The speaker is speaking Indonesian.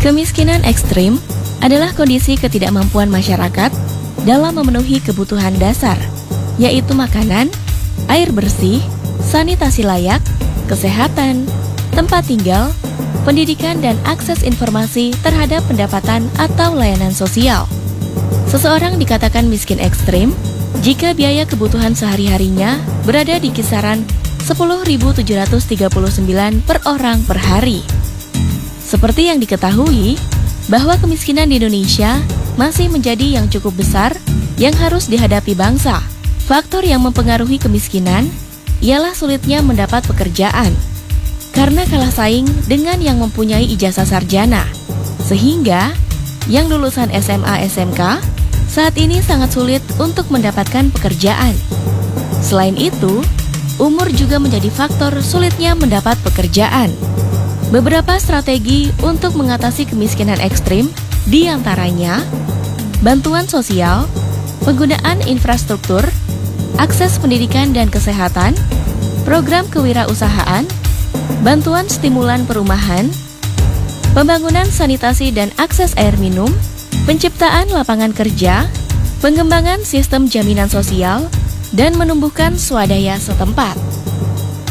Kemiskinan ekstrim adalah kondisi ketidakmampuan masyarakat dalam memenuhi kebutuhan dasar, yaitu makanan, air bersih, sanitasi layak, kesehatan, tempat tinggal, pendidikan, dan akses informasi terhadap pendapatan atau layanan sosial. Seseorang dikatakan miskin ekstrim jika biaya kebutuhan sehari-harinya berada di kisaran 10.739 per orang per hari. Seperti yang diketahui, bahwa kemiskinan di Indonesia masih menjadi yang cukup besar yang harus dihadapi bangsa. Faktor yang mempengaruhi kemiskinan ialah sulitnya mendapat pekerjaan, karena kalah saing dengan yang mempunyai ijazah sarjana, sehingga yang lulusan SMA SMK saat ini sangat sulit untuk mendapatkan pekerjaan. Selain itu, umur juga menjadi faktor sulitnya mendapat pekerjaan. Beberapa strategi untuk mengatasi kemiskinan ekstrim diantaranya bantuan sosial, penggunaan infrastruktur, akses pendidikan dan kesehatan, program kewirausahaan, bantuan stimulan perumahan, pembangunan sanitasi dan akses air minum, penciptaan lapangan kerja, pengembangan sistem jaminan sosial, dan menumbuhkan swadaya setempat.